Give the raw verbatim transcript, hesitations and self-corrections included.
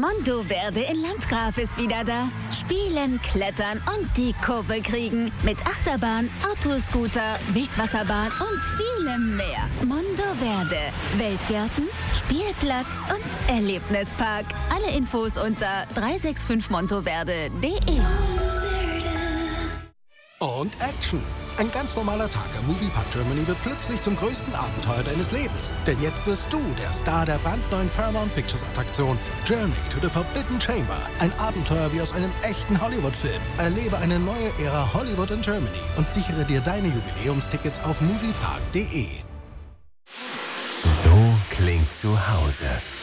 Mondoverde in Landgraf ist wieder da. Spielen, klettern und die Kurve kriegen. Mit Achterbahn, Autoscooter, Wildwasserbahn und vielem mehr. Mondoverde. Weltgärten, Spielplatz und Erlebnispark. Alle Infos unter drei sechs fünf montoverde punkt de. Und Action. Ein ganz normaler Tag am Moviepark Germany wird plötzlich zum größten Abenteuer deines Lebens. Denn jetzt wirst du der Star der brandneuen Paramount Pictures Attraktion Journey to the Forbidden Chamber. Ein Abenteuer wie aus einem echten Hollywood-Film. Erlebe eine neue Ära Hollywood in Germany und sichere dir deine Jubiläumstickets auf moviepark punkt de. So klingt zu Hause.